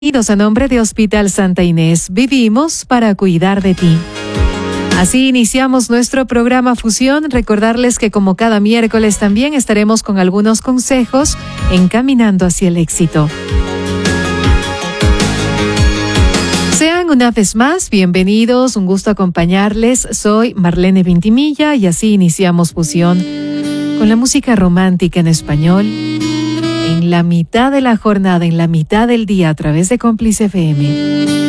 Bienvenidos a nombre de Hospital Santa Inés. Vivimos para cuidar de ti. Así iniciamos nuestro programa Fusión. Recordarles que como cada miércoles también estaremos con algunos consejos encaminando hacia el éxito. Sean una vez más bienvenidos, un gusto acompañarles. Soy Marlene Vintimilla y así iniciamos Fusión con la música romántica en español. En la mitad de la jornada, en la mitad del día, a través de Cómplice FM.